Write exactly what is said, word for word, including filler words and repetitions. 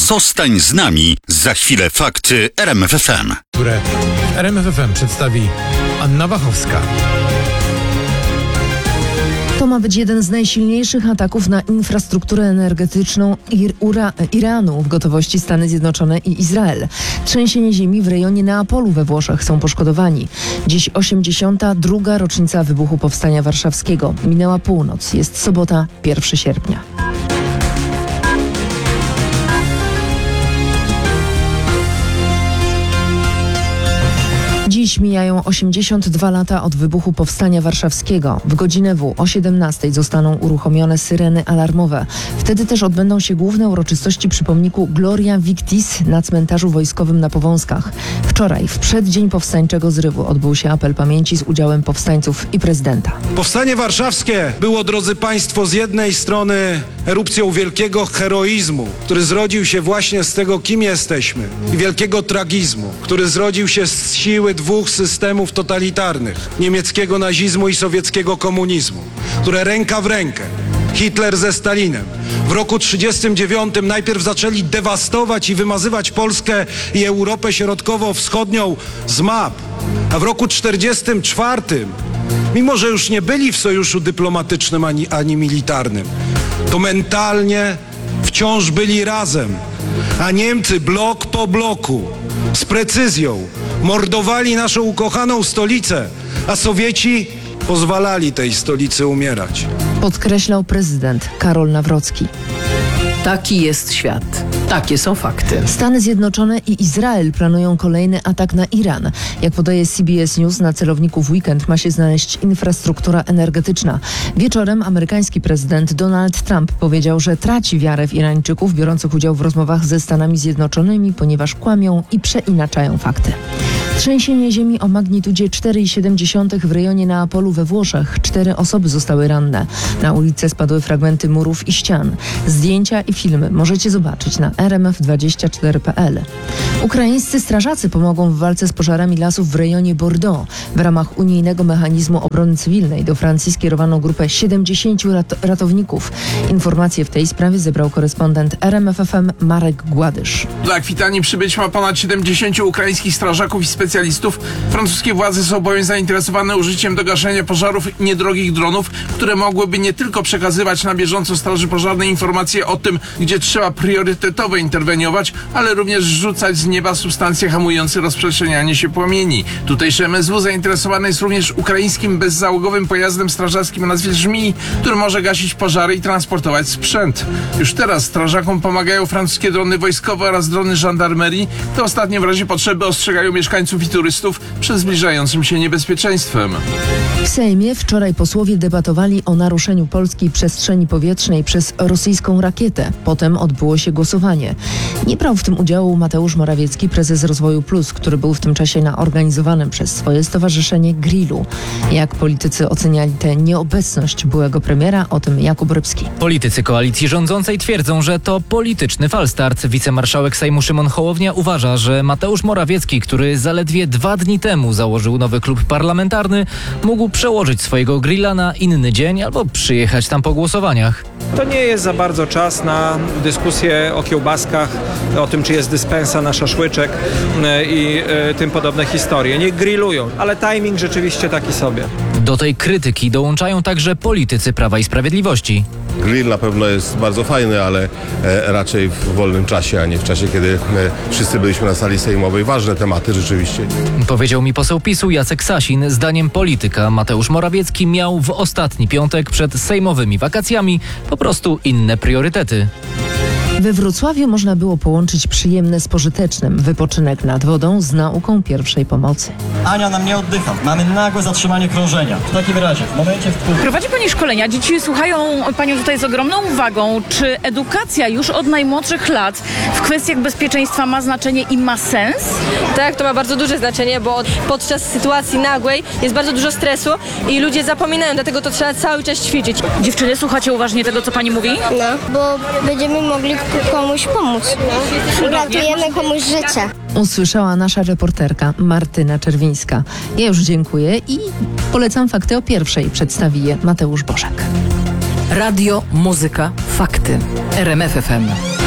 Zostań z nami. Za chwilę fakty R M F F M. Które R M F F M przedstawi Anna Wachowska. To ma być jeden z najsilniejszych ataków na infrastrukturę energetyczną Ir- Ura- Iranu. W gotowości Stany Zjednoczone i Izrael. Trzęsienie ziemi w rejonie Neapolu we Włoszech są poszkodowani. Dziś osiemdziesiąta druga rocznica wybuchu Powstania Warszawskiego. Minęła północ. Jest sobota, pierwszego sierpnia. Dziś mijają osiemdziesiąt dwa lata od wybuchu Powstania Warszawskiego. W godzinę W o siedemnastej zostaną uruchomione syreny alarmowe. Wtedy też odbędą się główne uroczystości przy pomniku Gloria Victis na cmentarzu wojskowym na Powązkach. Wczoraj, w przeddzień powstańczego zrywu, odbył się apel pamięci z udziałem powstańców i prezydenta. Powstanie warszawskie było, drodzy Państwo, z jednej strony erupcją wielkiego heroizmu, który zrodził się właśnie z tego, kim jesteśmy, i wielkiego tragizmu, który zrodził się z siły dwóch systemów totalitarnych, niemieckiego nazizmu i sowieckiego komunizmu, które ręka w rękę, Hitler ze Stalinem, w roku trzydziestym dziewiątym najpierw zaczęli dewastować i wymazywać Polskę i Europę Środkowo-Wschodnią z map, a w roku czterdziestym czwartym, mimo że już nie byli w sojuszu dyplomatycznym ani, ani militarnym, to mentalnie wciąż byli razem, a Niemcy blok po bloku z precyzją mordowali naszą ukochaną stolicę, a Sowieci pozwalali tej stolicy umierać. Podkreślał prezydent Karol Nawrocki. Taki jest świat. Takie są fakty. Stany Zjednoczone i Izrael planują kolejny atak na Iran. Jak podaje C B S News, na celowniku w weekend ma się znaleźć infrastruktura energetyczna. Wieczorem amerykański prezydent Donald Trump powiedział, że traci wiarę w Irańczyków biorących udział w rozmowach ze Stanami Zjednoczonymi, ponieważ kłamią i przeinaczają fakty. Trzęsienie ziemi o magnitudzie cztery przecinek siedem w rejonie Neapolu we Włoszech. Cztery osoby zostały ranne. Na ulicę spadły fragmenty murów i ścian. Zdjęcia i filmy możecie zobaczyć na R M F dwadzieścia cztery kropka p l. Ukraińscy strażacy pomogą w walce z pożarami lasów w rejonie Bordeaux. W ramach unijnego mechanizmu obrony cywilnej do Francji skierowano grupę siedemdziesięciu rat- ratowników. Informacje w tej sprawie zebrał korespondent R M F F M Marek Gładysz. Do Akwitanii przybyć ma ponad siedemdziesięciu ukraińskich strażaków i specjalistów. Francuskie władze są bowiem zainteresowane użyciem do gaszenia pożarów niedrogich dronów, które mogłyby nie tylko przekazywać na bieżąco straży pożarnej informacje o tym, gdzie trzeba priorytetowo interweniować, ale również rzucać z nieba substancje hamujące rozprzestrzenianie się płomieni. Tutejsze M S W zainteresowane jest również ukraińskim bezzałogowym pojazdem strażackim o nazwie Żmij, który może gasić pożary i transportować sprzęt. Już teraz strażakom pomagają francuskie drony wojskowe oraz drony żandarmerii. Te ostatnie w razie potrzeby ostrzegają mieszkańców i turystów przed zbliżającym się niebezpieczeństwem. W Sejmie wczoraj posłowie debatowali o naruszeniu polskiej przestrzeni powietrznej przez rosyjską rakietę. Potem odbyło się głosowanie. Nie brał w tym udziału Mateusz Morawiecki, prezes Rozwoju Plus, który był w tym czasie na organizowanym przez swoje stowarzyszenie grillu. Jak politycy oceniali tę nieobecność byłego premiera, o tym Jakub Rybski. Politycy koalicji rządzącej twierdzą, że to polityczny falstart. Wicemarszałek Sejmu Szymon Hołownia uważa, że Mateusz Morawiecki, który zaledwie dwa dni temu założył nowy klub parlamentarny, mógł przełożyć swojego grilla na inny dzień albo przyjechać tam po głosowaniach. To nie jest za bardzo czas na dyskusję o kiełbaskach, o tym, czy jest dyspensa na szaszłyczek i y, tym podobne historie. Niech grillują, ale timing rzeczywiście taki sobie. Do tej krytyki dołączają także politycy Prawa i Sprawiedliwości. Grill na pewno jest bardzo fajny, ale e, raczej w wolnym czasie, a nie w czasie, kiedy e, wszyscy byliśmy na sali sejmowej. Ważne tematy rzeczywiście. Powiedział mi poseł PiSu Jacek Sasin. Zdaniem polityka Mateusz Morawiecki miał w ostatni piątek przed sejmowymi wakacjami po prostu inne priorytety. We Wrocławiu można było połączyć przyjemne z pożytecznym. Wypoczynek nad wodą z nauką pierwszej pomocy. Ania nam nie oddycha. Mamy nagłe zatrzymanie krążenia. W takim razie, w momencie, w którym... Prowadzi Pani szkolenia. Dzieci słuchają Panią tutaj z ogromną uwagą. Czy edukacja już od najmłodszych lat w kwestiach bezpieczeństwa ma znaczenie i ma sens? Tak, to ma bardzo duże znaczenie, bo podczas sytuacji nagłej jest bardzo dużo stresu i ludzie zapominają, dlatego to trzeba cały czas ćwiczyć. Dziewczyny, słuchacie uważnie tego, co Pani mówi? No, bo będziemy mogli komuś pomóc. Uratujemy komuś życie. Usłyszała nasza reporterka Martyna Czerwińska. Ja już dziękuję i polecam fakty o pierwszej. Przedstawi je Mateusz Bożek. Radio, muzyka, fakty. R M F F M.